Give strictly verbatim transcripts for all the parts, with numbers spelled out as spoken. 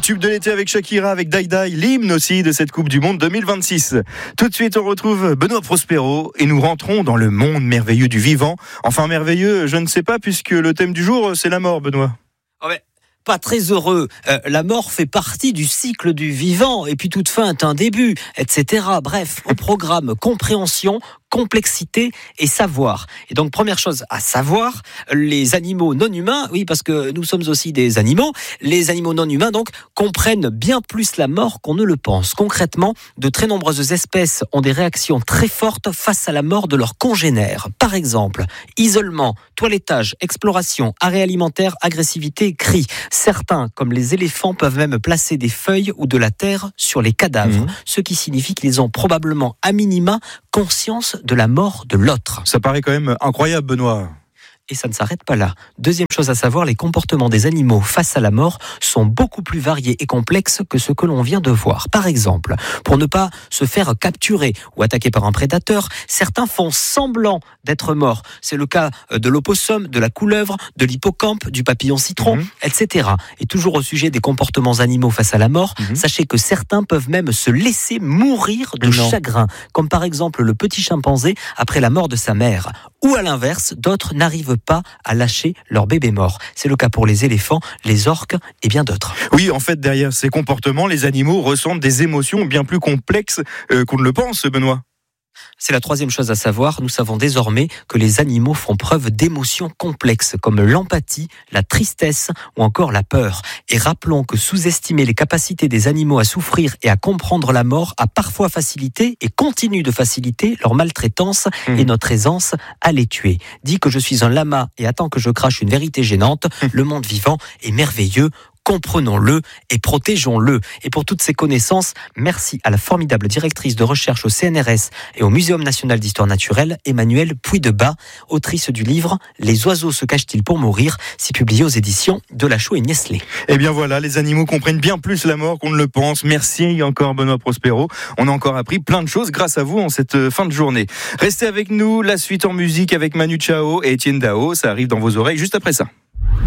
tube de l'été avec Shakira, avec Dai Dai, l'hymne aussi de cette Coupe du Monde deux mille vingt-six. Tout de suite, on retrouve Benoît Prospero et nous rentrons dans le monde merveilleux du vivant. Enfin, merveilleux, je ne sais pas, puisque le thème du jour, c'est la mort, Benoît. Oh mais, pas très heureux. Euh, la mort fait partie du cycle du vivant, et puis toute fin est un début, et cetera. Bref, au programme compréhension, complexité et savoir. Et donc, première chose à savoir, les animaux non humains, oui, parce que nous sommes aussi des animaux, les animaux non humains, donc, comprennent bien plus la mort qu'on ne le pense. Concrètement, de très nombreuses espèces ont des réactions très fortes face à la mort de leurs congénères. Par exemple, isolement, toilettage, exploration, arrêt alimentaire, agressivité, cri. Certains, comme les éléphants, peuvent même placer des feuilles ou de la terre sur les cadavres, mmh. ce qui signifie qu'ils ont probablement, à minima, conscience de la mort de l'autre. Ça paraît quand même incroyable, Benoît. Et ça ne s'arrête pas là. Deuxième chose à savoir, les comportements des animaux face à la mort sont beaucoup plus variés et complexes que ce que l'on vient de voir. Par exemple, pour ne pas se faire capturer ou attaquer par un prédateur, certains font semblant d'être morts. C'est le cas de l'opossum, de la couleuvre, de l'hippocampe, du papillon citron, mmh. et cetera. Et toujours au sujet des comportements animaux face à la mort, mmh. sachez que certains peuvent même se laisser mourir de non. chagrin, comme par exemple le petit chimpanzé après la mort de sa mère. Ou à l'inverse, d'autres n'arrivent pas à lâcher leur bébé mort. C'est le cas pour les éléphants, les orques et bien d'autres. Oui, en fait, derrière ces comportements, les animaux ressentent des émotions bien plus complexes euh, qu'on ne le pense, Benoît. C'est la troisième chose à savoir. Nous savons désormais que les animaux font preuve d'émotions complexes comme l'empathie, la tristesse ou encore la peur. Et rappelons que sous-estimer les capacités des animaux à souffrir et à comprendre la mort a parfois facilité et continue de faciliter leur maltraitance mmh. et notre aisance à les tuer. Dit que je suis un lama et attends que je crache une vérité gênante, mmh. le monde vivant est merveilleux. Comprenons-le et protégeons-le. Et pour toutes ces connaissances, merci à la formidable directrice de recherche au C N R S et au Muséum national d'histoire naturelle, Emmanuelle Puy-de-Bas, autrice du livre « Les oiseaux se cachent-ils pour mourir ?» c'est publié aux éditions de Lachaud et Niestlé. Eh bien voilà, les animaux comprennent bien plus la mort qu'on ne le pense. Merci encore Benoît Prospero. On a encore appris plein de choses grâce à vous en cette fin de journée. Restez avec nous, la suite en musique avec Manu Chao et Étienne Dao. Ça arrive dans vos oreilles juste après ça.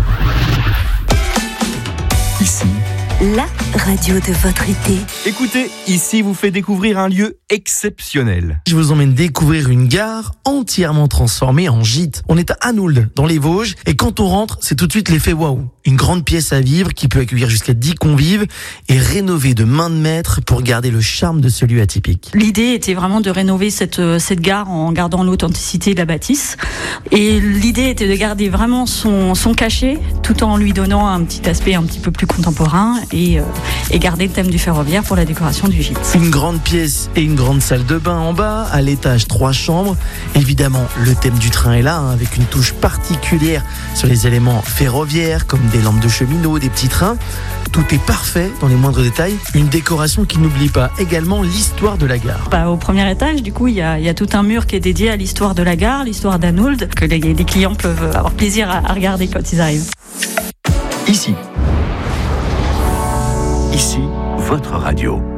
Ici, la radio de votre été. Écoutez, ici vous fait découvrir un lieu exceptionnel. Je vous emmène découvrir une gare entièrement transformée en gîte. On est à Anould, dans les Vosges, et quand on rentre, c'est tout de suite l'effet waouh. Une grande pièce à vivre qui peut accueillir jusqu'à dix convives et rénovée de main de maître pour garder le charme de ce lieu atypique. L'idée était vraiment de rénover cette, cette gare en gardant l'authenticité de la bâtisse. Et l'idée était de garder vraiment son, son cachet tout en lui donnant un petit aspect un petit peu plus contemporain et, euh, et garder le thème du ferroviaire pour la décoration du gîte. Une grande pièce et une grande salle de bain en bas, à l'étage trois chambres. Évidemment, le thème du train est là, hein, avec une touche particulière sur les éléments ferroviaires comme des lampes de cheminot, des petits trains. Tout est parfait dans les moindres détails. Une décoration qui n'oublie pas également l'histoire de la gare. Bah, au premier étage, du coup, il y a, y a tout un mur qui est dédié à l'histoire de la gare, l'histoire d'Anould, que les, les clients peuvent avoir plaisir à, à regarder quand ils arrivent. Ici. Ici, votre radio.